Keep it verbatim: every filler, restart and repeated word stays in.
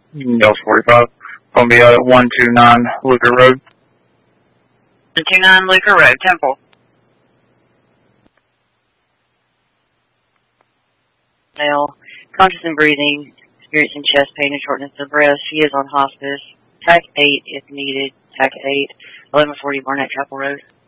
Yale forty-five. Gonna be at one two nine Luker Road. one two nine Luker Road, Temple. Male, conscious and breathing, experiencing chest pain and shortness of breath. She is on hospice. T A C eight if needed. T A C eight, eleven forty Barnett Chapel Road.